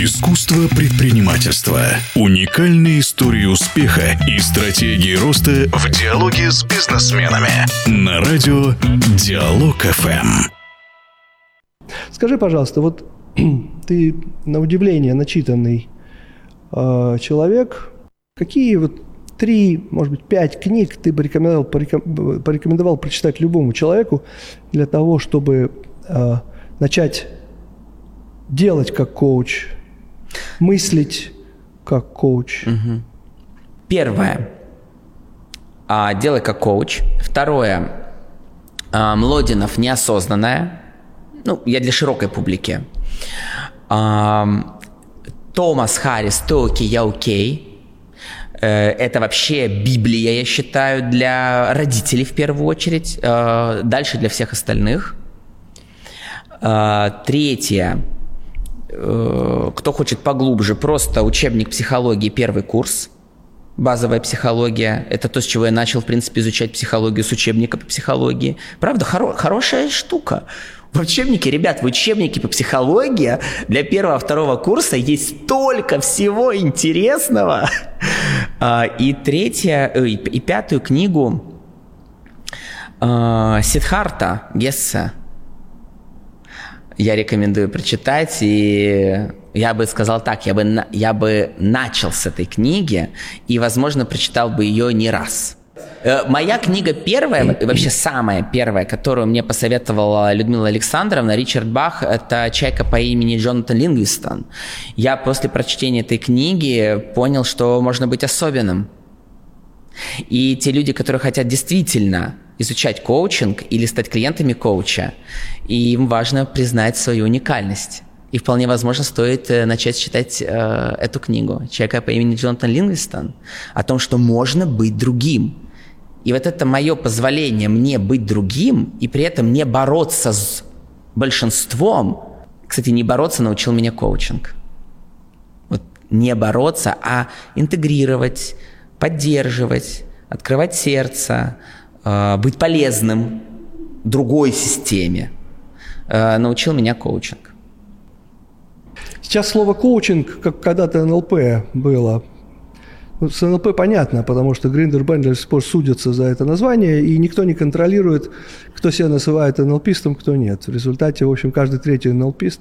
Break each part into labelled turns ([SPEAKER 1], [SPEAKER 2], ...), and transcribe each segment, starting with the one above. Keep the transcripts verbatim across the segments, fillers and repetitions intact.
[SPEAKER 1] Искусство предпринимательства. Уникальные истории успеха и стратегии роста в диалоге с бизнесменами. На радио Диалог эф эм.
[SPEAKER 2] Скажи, пожалуйста, вот ты на удивление начитанный э, человек. Какие вот три, может быть, пять книг ты бы рекомендовал, пореком, порекомендовал прочитать любому человеку для того, чтобы э, начать делать как коуч, мыслить как коуч?
[SPEAKER 3] Угу. Первое. А, делай как коуч. Второе. А, Млодинов «Неосознанное». Ну, я для широкой публики. А, Томас Харрис «Ты окей, я окей». Это вообще Библия, я считаю, для родителей в первую очередь. Дальше для всех остальных. Третье. Кто хочет поглубже, просто учебник психологии, первый курс. Базовая психология. Это то, с чего я начал, в принципе, изучать психологию, с учебника по психологии. Правда, хоро- хорошая штука. В учебнике, ребят, в учебнике по психологии для первого-второго курса есть столько всего интересного. И третья, и пятую книгу Сиддхарта Гесса я рекомендую прочитать, и я бы сказал так, я бы, я бы начал с этой книги, и, возможно, прочитал бы ее не раз. Моя книга первая, вообще самая первая, которую мне посоветовала Людмила Александровна, Ричард Бах, это «Чайка по имени Джонатан Ливингстон». Я после прочтения этой книги понял, что можно быть особенным. И те люди, которые хотят действительно изучать коучинг или стать клиентами коуча, им важно признать свою уникальность. И вполне возможно стоит начать читать э, эту книгу «Человека по имени Джонатан Ливингстон» о том, что можно быть другим. И вот это мое позволение мне быть другим и при этом не бороться с большинством. Кстати, не бороться научил меня коучинг. Вот не бороться, а интегрировать, поддерживать, открывать сердце, э, быть полезным другой системе. Э, научил меня коучинг.
[SPEAKER 2] Сейчас слово коучинг, как когда-то эн эл пэ было. С эн эл пэ понятно, потому что Гриндер и Бендлер до сих пор судятся за это название, и никто не контролирует, кто себя называет эн эл пистом, кто нет. В результате, в общем, каждый третий эн эл пист.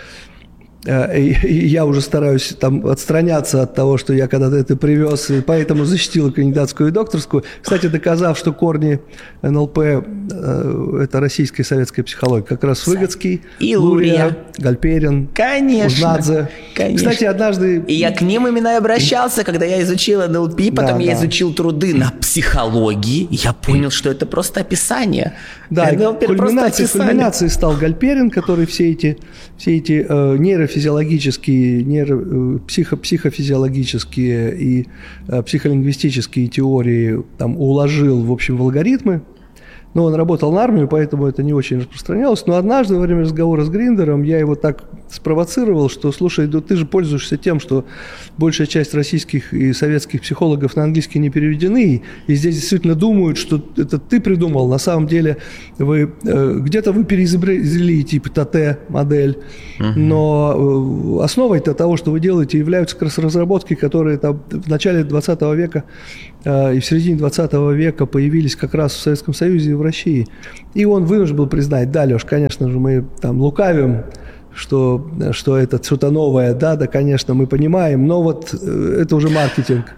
[SPEAKER 2] И, и я уже стараюсь там отстраняться от того, что я когда-то это привез, и поэтому защитил кандидатскую и докторскую. Кстати, доказав, что корни эн эл пэ э, – это российская и советская психология. Как раз Выгодский,
[SPEAKER 3] и
[SPEAKER 2] Лурия,
[SPEAKER 3] Лурия,
[SPEAKER 2] Гальперин,
[SPEAKER 3] конечно,
[SPEAKER 2] Узнадзе.
[SPEAKER 3] Конечно.
[SPEAKER 2] Кстати, однажды…
[SPEAKER 3] И я к ним именно и обращался, когда я изучил эн эл пи, потом да, я да. изучил труды на психологии, и я понял, что это просто описание.
[SPEAKER 2] Да, кульминацией, кульминацией стал Гальперин, который все эти, все эти э, нейрофизиологические, нейро, психо, психофизиологические и э, психолингвистические теории там, уложил, в общем, в алгоритмы. Но он работал на армию, поэтому это не очень распространялось. Но однажды во время разговора с Гриндером я его так спровоцировал, что, слушай, да ты же пользуешься тем, что большая часть российских и советских психологов на английский не переведены, и здесь действительно думают, что это ты придумал. На самом деле вы, э, где-то вы переизобрели типа ТТ-модель, uh-huh. но основой-то того, что вы делаете, являются как раз разработки, которые там в начале двадцатого века э, и в середине двадцатого века появились как раз в Советском Союзе и в России. И он вынужден был признать, да, Леш, конечно же, мы там лукавим, что, что это что-то новое, да, да, конечно, мы понимаем, но вот это уже маркетинг.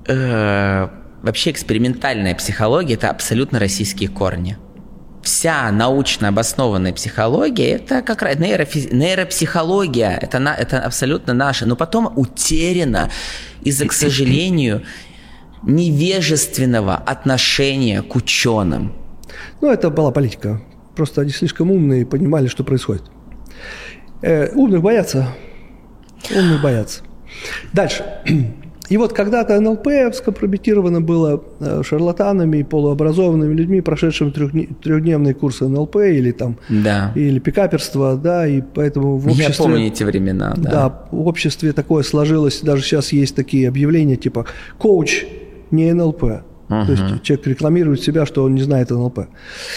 [SPEAKER 3] Вообще экспериментальная психология – это абсолютно российские корни. Вся научно обоснованная психология – это как раз нейрофизи... нейропсихология, это, на... это абсолютно наша, но потом утеряна из-за, к сожалению, невежественного отношения к ученым.
[SPEAKER 2] Ну, это была политика. Просто они слишком умные и понимали, что происходит. Э, умных боятся. Умных боятся. Дальше. И вот когда-то эн эл пэ скомпрометировано было шарлатанами и полуобразованными людьми, прошедшими трехдневные курсы эн эл пэ или там
[SPEAKER 3] да.
[SPEAKER 2] или пикаперство, да, и поэтому в обществе…
[SPEAKER 3] Я помню эти времена, да.
[SPEAKER 2] Да, в обществе такое сложилось, даже сейчас есть такие объявления типа «коуч не эн эл пэ». Uh-huh. То есть человек рекламирует себя, что он не знает эн эл пэ.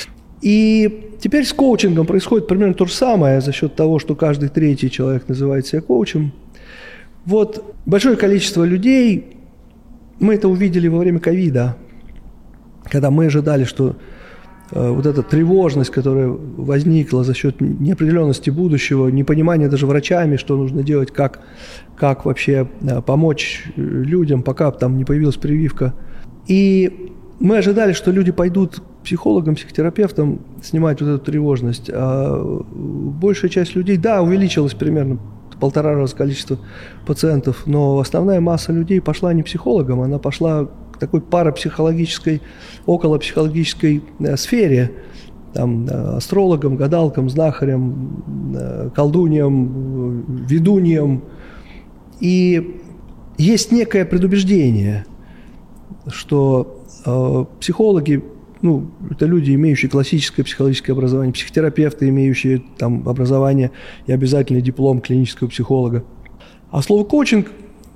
[SPEAKER 2] И теперь с коучингом происходит примерно то же самое за счет того, что каждый третий человек называет себя коучем. Вот большое количество людей, мы это увидели во время ковида, когда мы ожидали, что э, вот эта тревожность, которая возникла за счет неопределенности будущего, непонимания даже врачами, что нужно делать, как, как вообще э, помочь людям, пока там не появилась прививка. И мы ожидали, что люди пойдут к психологам, психотерапевтам снимать вот эту тревожность. А большая часть людей, да, увеличилась примерно в полтора раза количество пациентов, но основная масса людей пошла не к психологам, она пошла к такой парапсихологической, околопсихологической э, сфере, там, э, астрологам, гадалкам, знахарям, э, колдуньям, э, ведуньям. И есть некое предубеждение, что э, психологи, ну, это люди, имеющие классическое психологическое образование, психотерапевты, имеющие там образование и обязательный диплом клинического психолога. А слово коучинг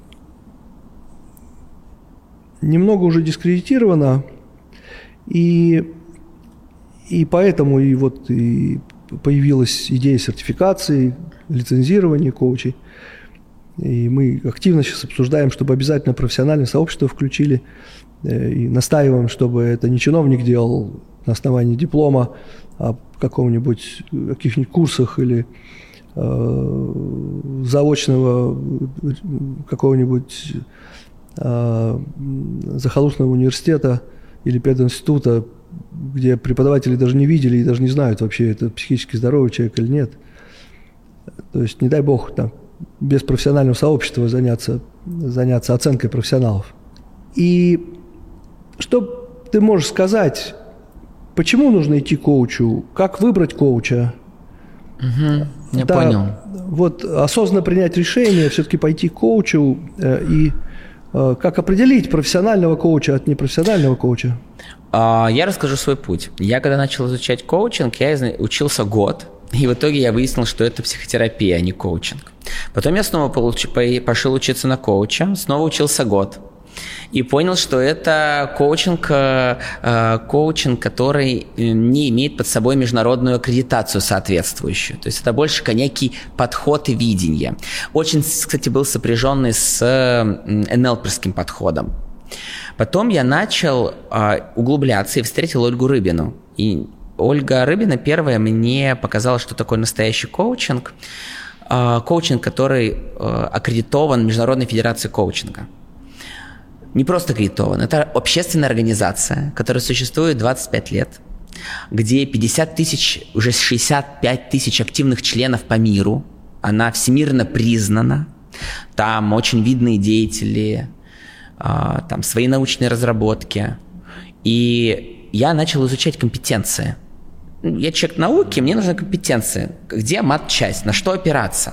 [SPEAKER 2] немного уже дискредитировано, и, и поэтому и вот и появилась идея сертификации, лицензирования коучей. И мы активно сейчас обсуждаем, чтобы обязательно профессиональное сообщество включили, и настаиваем, чтобы это не чиновник делал на основании диплома, а в каком-нибудь, каких-нибудь курсах или э, заочного какого-нибудь э, захолустного университета или пединститута, где преподаватели даже не видели и даже не знают вообще, это психически здоровый человек или нет. То есть, не дай бог, там, без профессионального сообщества заняться, заняться оценкой профессионалов. И что ты можешь сказать, почему нужно идти к коучу, как выбрать коуча?
[SPEAKER 3] Угу, я
[SPEAKER 2] да,
[SPEAKER 3] понял.
[SPEAKER 2] Вот осознанно принять решение, все-таки пойти к коучу э, и э, как определить профессионального коуча от непрофессионального коуча?
[SPEAKER 3] Я расскажу свой путь. Я когда начал изучать коучинг, я учился год. И в итоге я выяснил, что это психотерапия, а не коучинг. Потом я снова получ... пошел учиться на коуча, снова учился год. И понял, что это коучинг, коучинг, который не имеет под собой международную аккредитацию соответствующую. То есть это больше некий подход и видение. Очень, кстати, был сопряженный с эн эл пи-ским подходом. Потом я начал углубляться и встретил Ольгу Рыбину. И Ольга Рыбина первая мне показала, что такое настоящий коучинг. Коучинг, который аккредитован Международной федерацией коучинга. Не просто аккредитован, это общественная организация, которая существует двадцать пять лет, где пятьдесят тысяч, уже шестьдесят пять тысяч активных членов по миру. Она всемирно признана. Там очень видные деятели, там свои научные разработки. И я начал изучать компетенции. Я человек науки, мне нужны компетенции. Где мат-часть, на что опираться?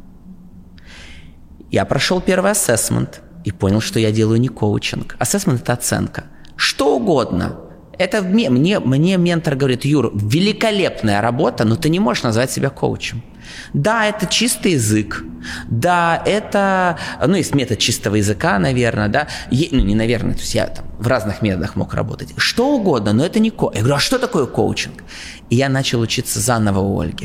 [SPEAKER 3] Я прошел первый ассессмент и понял, что я делаю не коучинг. Ассессмент – это оценка. Что угодно. Это мне, мне, мне ментор говорит: Юр, великолепная работа, но ты не можешь назвать себя коучем. Да, это чистый язык. Да, это... Ну, есть метод чистого языка, наверное, да. Е, ну, не наверное, то есть я там в разных методах мог работать. Что угодно, но это не коучинг. Я говорю, а что такое коучинг? И я начал учиться заново у Ольги.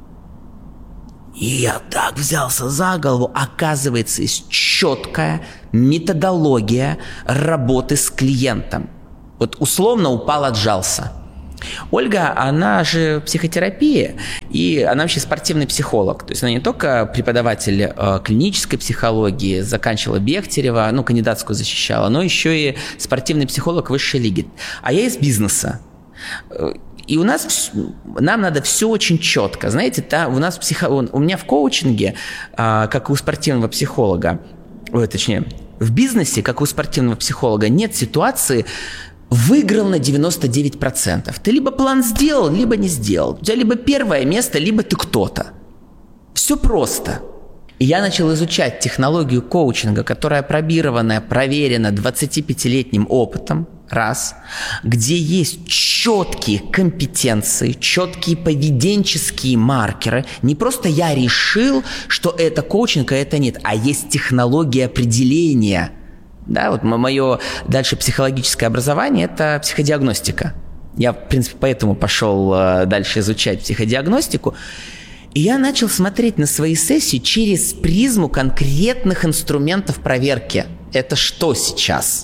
[SPEAKER 3] И я так взялся за голову. Оказывается, есть четкая методология работы с клиентом. Вот условно упал, отжался. Ольга, она же психотерапия, и она вообще спортивный психолог. То есть она не только преподаватель э, клинической психологии, заканчивала Бехтерева, ну, кандидатскую защищала, но еще и спортивный психолог высшей лиги. А я из бизнеса. И у нас, нам надо все очень четко. Знаете, та, у нас психо, у меня в коучинге, э, как у спортивного психолога, ой, точнее, в бизнесе, как у спортивного психолога, нет ситуации выиграл на девяносто девять процентов. Ты либо план сделал, либо не сделал. У тебя либо первое место, либо ты кто-то. Все просто. И я начал изучать технологию коучинга, которая опробированная, проверена двадцатипятилетним опытом, раз, где есть четкие компетенции, четкие поведенческие маркеры. Не просто я решил, что это коучинг, а это нет, а есть технология определения. Да, вот мое дальше психологическое образование – это психодиагностика. Я, в принципе, поэтому пошел дальше изучать психодиагностику. И я начал смотреть на свои сессии через призму конкретных инструментов проверки. Это что сейчас?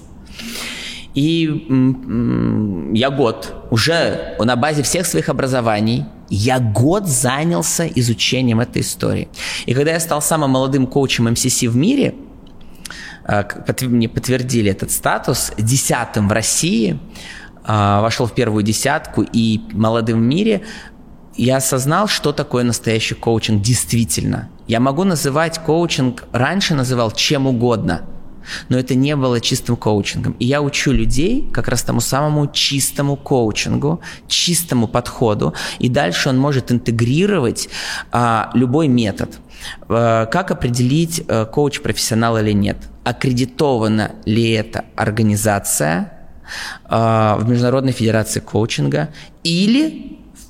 [SPEAKER 3] И м-м, я год уже на базе всех своих образований, я год занялся изучением этой истории. И когда я стал самым молодым коучем эм си си в мире, мне подтвердили этот статус, десятым в России, вошел в первую десятку и молодым в мире, я осознал, что такое настоящий коучинг действительно. Я могу называть коучинг, раньше называл чем угодно, но это не было чистым коучингом. И я учу людей как раз тому самому чистому коучингу, чистому подходу, и дальше он может интегрировать а, любой метод. А, как определить, а, коуч профессионал или нет? Аккредитована ли эта организация а, в Международной федерации коучинга или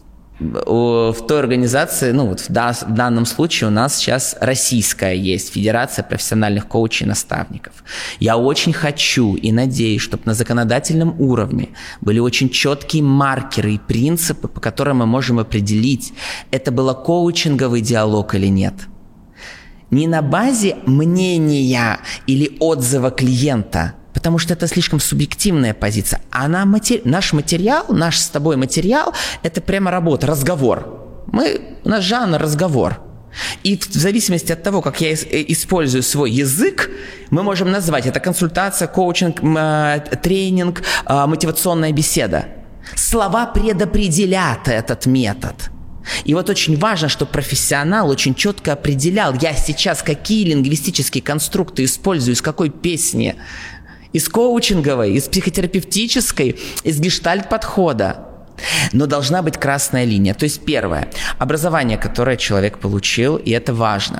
[SPEAKER 3] в той организации, ну вот в, да, в данном случае у нас сейчас российская есть Федерация профессиональных коучей и наставников. Я очень хочу и надеюсь, чтобы на законодательном уровне были очень четкие маркеры и принципы, по которым мы можем определить, это был коучинговый диалог или нет. Не на базе мнения или отзыва клиента, потому что это слишком субъективная позиция. А на матери... наш материал, наш с тобой материал, это прямо работа, разговор. Мы... У нас жанр разговор. И в зависимости от того, как я использую свой язык, мы можем назвать это консультация, коучинг, тренинг, мотивационная беседа. Слова предопределят этот метод. И вот очень важно, чтобы профессионал очень четко определял, я сейчас какие лингвистические конструкты использую, из какой песни. Из коучинговой, из психотерапевтической, из гештальт-подхода. Но должна быть красная линия. То есть первое, образование, которое человек получил, и это важно.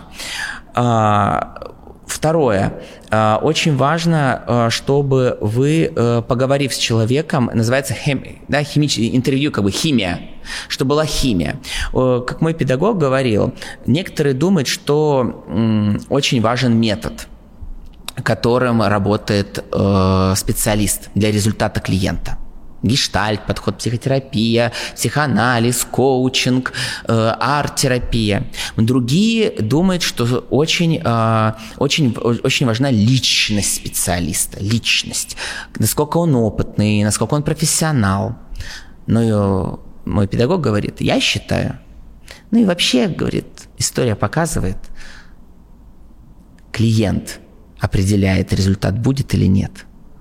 [SPEAKER 3] Второе, очень важно, чтобы вы, поговорив с человеком, называется хим, да, химическое интервью, как бы химия, что была химия. Как мой педагог говорил, некоторые думают, что очень важен метод, которым работает э, специалист для результата клиента. Гештальт, подход, психотерапия, психоанализ, коучинг, э, арт-терапия. Другие думают, что очень, э, очень, очень важна личность специалиста, личность. Насколько он опытный, насколько он профессионал. Но мой педагог говорит, я считаю, ну и вообще, говорит, история показывает, клиент определяет, результат будет или нет.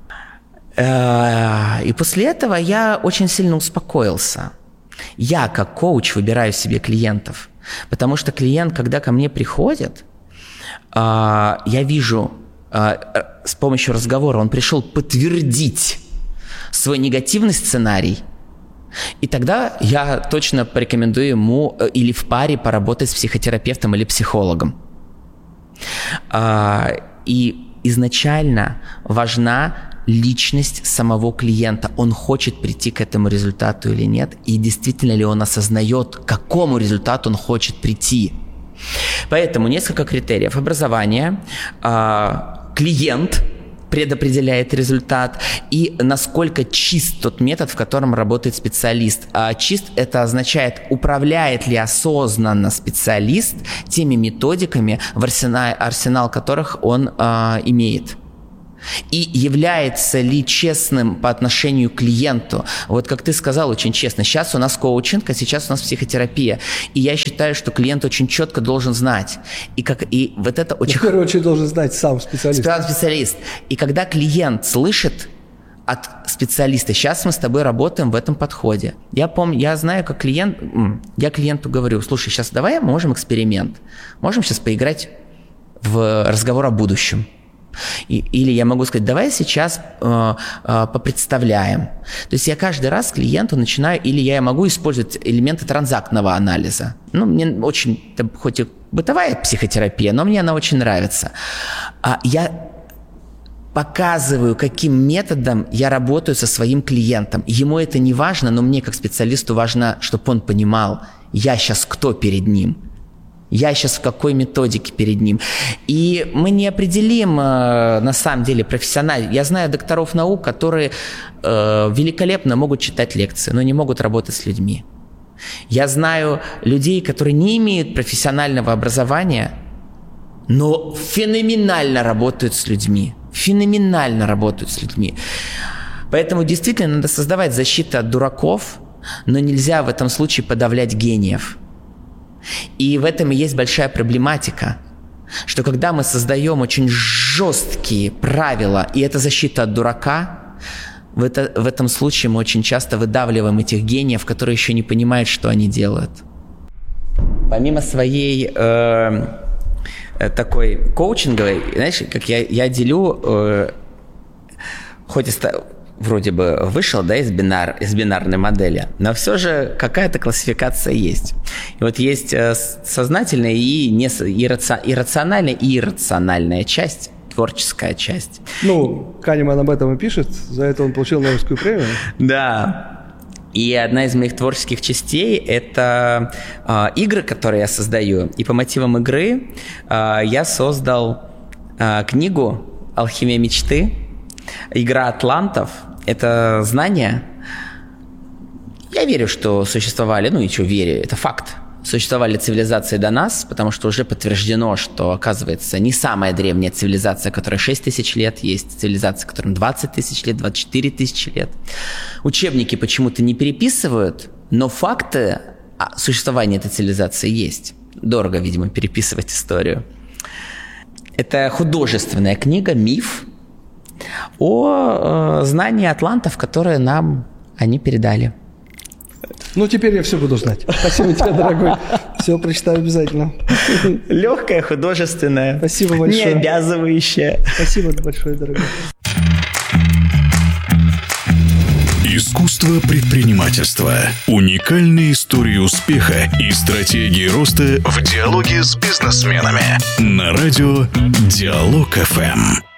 [SPEAKER 3] И после этого я очень сильно успокоился. Я, как коуч, выбираю себе клиентов, потому что клиент, когда ко мне приходит, я вижу с помощью разговора, он пришел подтвердить свой негативный сценарий, и тогда я точно порекомендую ему или в паре поработать с психотерапевтом или психологом. И изначально важна личность самого клиента. Он хочет прийти к этому результату или нет, и действительно ли он осознает, к какому результату он хочет прийти. Поэтому несколько критериев. Образование, клиент предопределяет результат, и насколько чист тот метод, в котором работает специалист. А чист – это означает, управляет ли осознанно специалист теми методиками, в арсенал, арсенал которых он а, имеет. И является ли честным по отношению к клиенту. Вот как ты сказал, очень честно, сейчас у нас коучинг, а сейчас у нас психотерапия. И я считаю, что клиент очень четко должен знать. И, как, и вот это очень... В
[SPEAKER 2] первую очередь должен знать сам специалист.
[SPEAKER 3] Сам специалист. И когда клиент слышит от специалиста, сейчас мы с тобой работаем в этом подходе. Я помню, я знаю, как клиент... Я клиенту говорю, слушай, сейчас давай можем эксперимент. Можем сейчас поиграть в разговор о будущем. И, или я могу сказать, давай сейчас э, э, попредставляем. То есть я каждый раз клиенту начинаю, или я могу использовать элементы транзактного анализа. Ну, мне очень, это хоть и бытовая психотерапия, но мне она очень нравится. А я показываю, каким методом я работаю со своим клиентом. Ему это не важно, но мне как специалисту важно, чтобы он понимал, я сейчас кто перед ним. Я сейчас в какой методике перед ним. И мы не определим, на самом деле, профессионально. Я знаю докторов наук, которые великолепно могут читать лекции, но не могут работать с людьми. Я знаю людей, которые не имеют профессионального образования, но феноменально работают с людьми. Феноменально работают с людьми. Поэтому действительно надо создавать защиту от дураков, но нельзя в этом случае подавлять гениев. И в этом и есть большая проблематика, что когда мы создаем очень жесткие правила, и это защита от дурака, в, это, в этом случае мы очень часто выдавливаем этих гениев, которые еще не понимают, что они делают. Помимо своей э, такой коучинговой, знаешь, как я, я делю, э, хоть и вроде бы вышел, да, из, бинар, из бинарной модели, но все же какая-то классификация есть. И вот есть э, сознательная и, не, и, раци, и рациональная, и иррациональная часть. Творческая часть.
[SPEAKER 2] Ну, Канеман об этом и пишет, за это он получил Нобелевскую премию.
[SPEAKER 3] Да. И одна из моих творческих частей – это э, игры, которые я создаю. И по мотивам игры э, я создал э, книгу «Алхимия мечты». Игра атлантов – это знание. Я верю, что существовали, ну и что верю, это факт. Существовали цивилизации до нас, потому что уже подтверждено, что, оказывается, не самая древняя цивилизация, которая шесть тысяч лет, есть цивилизация, которым двадцать тысяч лет, двадцать четыре тысячи лет. Учебники почему-то не переписывают, но факты существования этой цивилизации есть. Дорого, видимо, переписывать историю. Это художественная книга, миф о э, знании атлантов, которые нам они передали.
[SPEAKER 2] Ну, теперь я все буду знать. Спасибо тебе, дорогой. Все прочитаю обязательно.
[SPEAKER 3] Легкая, художественная.
[SPEAKER 2] Спасибо большое.
[SPEAKER 3] Не обязывающая.
[SPEAKER 2] Спасибо большое, дорогой.
[SPEAKER 1] Искусство предпринимательства. Уникальные истории успеха и стратегии роста в диалоге с бизнесменами. На радио Диалог эф эм.